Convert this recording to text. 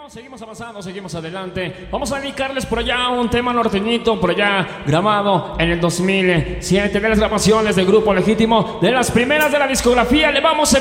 Seguimos avanzando, seguimos adelante. Vamos a dedicarles por allá un tema norteñito, por allá grabado en el 2007, de las grabaciones del Grupo Legítimo, de las primeras de la discografía. Le vamos a